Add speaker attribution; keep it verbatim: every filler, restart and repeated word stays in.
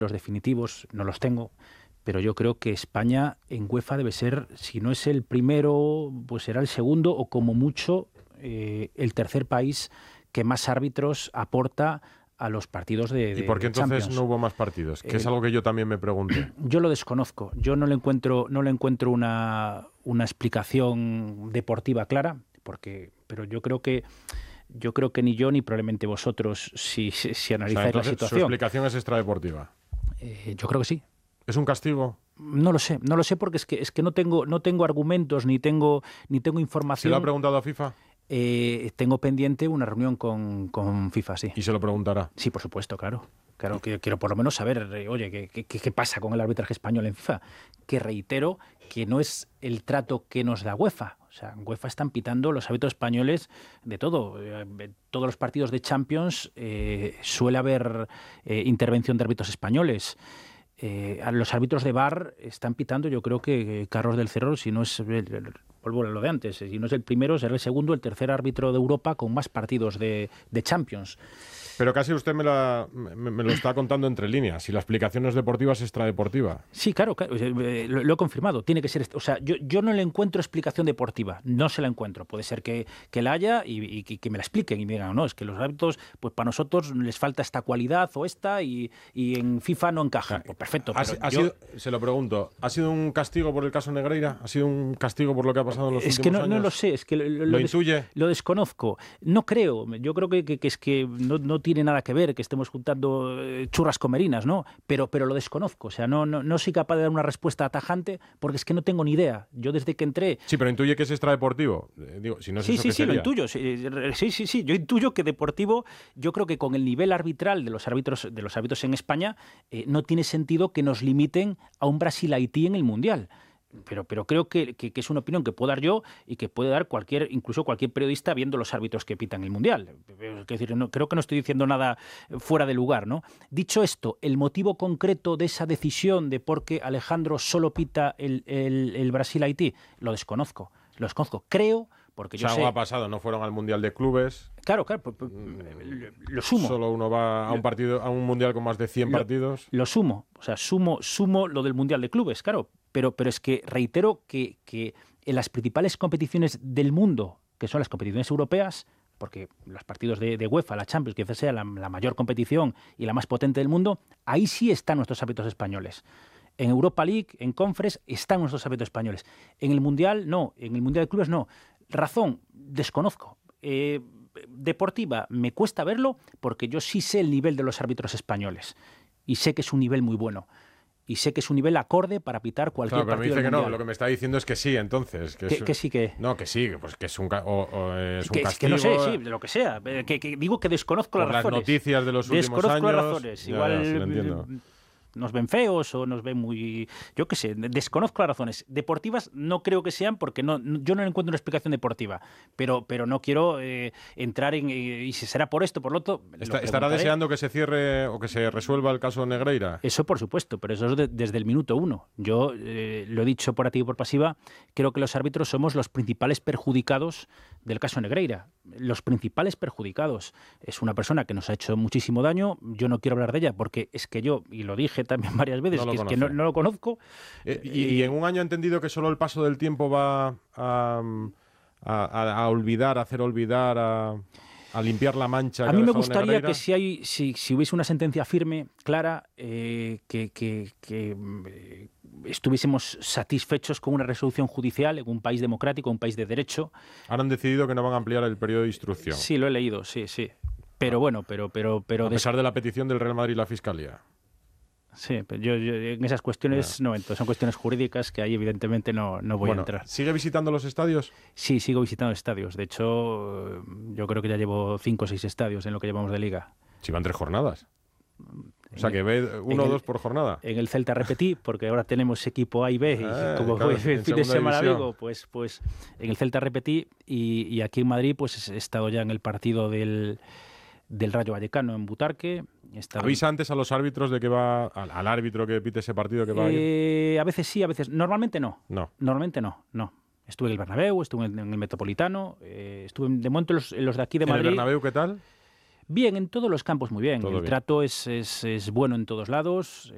Speaker 1: Los definitivos no los tengo, pero yo creo que España en UEFA debe ser, si no es el primero, pues será el segundo o como mucho eh, el tercer país que más árbitros aporta a los partidos de, de
Speaker 2: ¿Y por qué
Speaker 1: de
Speaker 2: entonces
Speaker 1: Champions.
Speaker 2: no hubo más partidos? Que
Speaker 1: Eh,
Speaker 2: es algo que yo también me pregunté.
Speaker 1: Yo lo desconozco. Yo no le encuentro, no le encuentro una, una explicación deportiva clara, porque, pero yo creo que yo creo que ni yo ni probablemente vosotros, si, si, si analizáis
Speaker 2: O sea, entonces,
Speaker 1: la situación.
Speaker 2: su explicación es extradeportiva.
Speaker 1: Eh, yo creo que sí.
Speaker 2: ¿Es un castigo?
Speaker 1: No lo sé, no lo sé porque es que es que no tengo no tengo argumentos ni tengo ni tengo información.
Speaker 2: ¿Se lo ha preguntado a FIFA?
Speaker 1: Eh, tengo pendiente una reunión con, con FIFA, sí.
Speaker 2: ¿Y se lo preguntará?
Speaker 1: Sí, por supuesto, claro. Claro, que quiero por lo menos saber, eh, oye, ¿qué, qué, ¿qué pasa con el arbitraje español en FIFA? Que reitero que no es el trato que nos da UEFA. O sea, en UEFA están pitando los árbitros españoles de todo. Eh, todos los partidos de Champions eh, suele haber eh, intervención de árbitros españoles. Eh, a los árbitros de V A R están pitando, yo creo que Carlos del Cerro, si no es el, el, vuelvo a lo de antes, si no es el primero, será el segundo, el tercer árbitro de Europa con más partidos de, de Champions.
Speaker 2: Pero casi usted me, la, me, me lo está contando entre líneas. Si la explicación es deportiva, es extradeportiva.
Speaker 1: Sí, claro, claro lo, lo he confirmado. Tiene que ser. O sea, yo, yo no le encuentro explicación deportiva. No se la encuentro. Puede ser que, que la haya y, y, y que me la expliquen y me digan, no, es que los árbitros, pues para nosotros les falta esta cualidad o esta y, y en FIFA no encajan. Pues perfecto.
Speaker 2: ¿Ha,
Speaker 1: pero
Speaker 2: ha
Speaker 1: yo,
Speaker 2: sido, se lo pregunto, ¿ha sido un castigo por el caso Negreira? ¿Ha sido un castigo por lo que ha pasado en los
Speaker 1: es
Speaker 2: últimos
Speaker 1: que no,
Speaker 2: años?
Speaker 1: no lo sé. Es que lo, lo,
Speaker 2: ¿Lo
Speaker 1: des,
Speaker 2: intuye?
Speaker 1: Lo desconozco. No creo. Yo creo que, que, que es que no, no tiene nada que ver que estemos juntando churras con merinas, ¿no? Pero, pero lo desconozco. O sea, no, no, no soy capaz de dar una respuesta atajante porque es que no tengo ni idea. Yo desde que entré...
Speaker 2: Sí, pero intuye que es extradeportivo. Eh, digo, si no es
Speaker 1: sí,
Speaker 2: eso,
Speaker 1: sí,
Speaker 2: ¿qué
Speaker 1: sí,
Speaker 2: sería?
Speaker 1: lo intuyo. Sí, sí, sí, sí. Yo intuyo que deportivo, yo creo que con el nivel arbitral de los árbitros, de los árbitros en España, eh, no tiene sentido que nos limiten a un Brasil-Haití en el Mundial. Pero, pero creo que, que, que es una opinión que puedo dar yo y que puede dar cualquier, incluso cualquier periodista viendo los árbitros que pitan el Mundial. Es decir, no, creo que no estoy diciendo nada fuera de lugar, ¿no? Dicho esto, el motivo concreto de esa decisión de por qué Alejandro solo pita el, el, el Brasil-Haití, lo desconozco. Lo desconozco. Creo, porque yo
Speaker 2: o sea,
Speaker 1: sé...
Speaker 2: algo ha pasado, no fueron al Mundial de Clubes.
Speaker 1: Claro, claro, pues, pues, lo sumo.
Speaker 2: Solo uno va a un partido, a un Mundial con más de cien
Speaker 1: lo,
Speaker 2: partidos.
Speaker 1: Lo sumo, o sea, sumo, sumo lo del Mundial de Clubes, claro. Pero, pero es que reitero que, que en las principales competiciones del mundo, que son las competiciones europeas, porque los partidos de, de UEFA, la Champions, que quizás sea la, la mayor competición y la más potente del mundo, ahí sí están nuestros árbitros españoles. En Europa League, en Conference, están nuestros árbitros españoles. En el Mundial, no. En el Mundial de Clubes, no. Razón, desconozco. Eh, deportiva, me cuesta verlo porque yo sí sé el nivel de los árbitros españoles y sé que es un nivel muy bueno. Y sé que es un nivel acorde para pitar cualquier
Speaker 2: claro, pero
Speaker 1: partido
Speaker 2: me dice
Speaker 1: del
Speaker 2: que
Speaker 1: mundial.
Speaker 2: no, lo que me está diciendo es que sí, entonces. Que,
Speaker 1: que,
Speaker 2: es,
Speaker 1: que sí que...
Speaker 2: No, que sí, pues que es un, o, o es un
Speaker 1: que,
Speaker 2: castigo.
Speaker 1: que no sé, sí, de lo que sea. Que, que digo que desconozco
Speaker 2: por
Speaker 1: las razones.
Speaker 2: las noticias de los últimos
Speaker 1: desconozco
Speaker 2: años.
Speaker 1: las razones.
Speaker 2: Ya,
Speaker 1: Igual...
Speaker 2: ya, sí, lo entiendo.
Speaker 1: Nos ven feos o nos ven muy... Yo qué sé, desconozco las razones. Deportivas no creo que sean porque no, yo no encuentro una explicación deportiva, pero, pero no quiero eh, entrar en... Eh, y si será por esto, por lo otro...
Speaker 2: Está,
Speaker 1: lo
Speaker 2: ¿Estará deseando que se cierre o que se resuelva el caso Negreira?
Speaker 1: Eso por supuesto, pero eso es de, desde el minuto uno. Yo eh, lo he dicho por activa y por pasiva, creo que los árbitros somos los principales perjudicados del caso Negreira. Los principales perjudicados. Es una persona que nos ha hecho muchísimo daño, yo no quiero hablar de ella porque es que yo, y lo dije también varias veces,
Speaker 2: no
Speaker 1: que, es que no, no lo conozco.
Speaker 2: Eh, y, y en un año ha entendido que solo el paso del tiempo va a, a, a, a olvidar, a hacer olvidar, a, a limpiar la mancha.
Speaker 1: A
Speaker 2: que
Speaker 1: mí
Speaker 2: ha
Speaker 1: me
Speaker 2: dejado
Speaker 1: gustaría
Speaker 2: Negreira.
Speaker 1: que si, hay, si, si hubiese una sentencia firme, clara, eh, que, que, que eh, estuviésemos satisfechos con una resolución judicial en un país democrático, un país de derecho.
Speaker 2: Ahora han decidido que no van a ampliar el periodo de instrucción.
Speaker 1: Sí, lo he leído, sí, sí. Pero bueno, pero... pero, pero
Speaker 2: a pesar de la petición del Real Madrid y la Fiscalía.
Speaker 1: Sí, pero yo, yo en esas cuestiones yeah. no entro, son cuestiones jurídicas que ahí evidentemente no, no voy
Speaker 2: bueno,
Speaker 1: a entrar.
Speaker 2: ¿Sigue visitando los estadios?
Speaker 1: Sí, sigo visitando estadios. De hecho, yo creo que ya llevo cinco o seis estadios en lo que llevamos de liga.
Speaker 2: Si van tres jornadas. O sea, que ve uno o dos por jornada.
Speaker 1: En el Celta repetí, porque ahora tenemos equipo A y B, y
Speaker 2: ah,
Speaker 1: como
Speaker 2: claro,
Speaker 1: fue el fin de semana Vigo, pues, pues en el Celta repetí, y, y aquí en Madrid pues he estado ya en el partido del, del Rayo Vallecano en Butarque.
Speaker 2: ¿Avisa antes a los árbitros de que va, al, al árbitro que pite ese partido que va a ir?
Speaker 1: Eh, a veces sí, a veces. Normalmente no.
Speaker 2: No.
Speaker 1: Normalmente no, no. Estuve en el Bernabéu, estuve en, en el Metropolitano, eh, estuve de momento en los, en los de aquí de Madrid.
Speaker 2: ¿En el Bernabéu qué tal?
Speaker 1: Bien, en todos los campos muy bien.
Speaker 2: Todo
Speaker 1: el
Speaker 2: bien.
Speaker 1: trato es, es, es bueno en todos lados.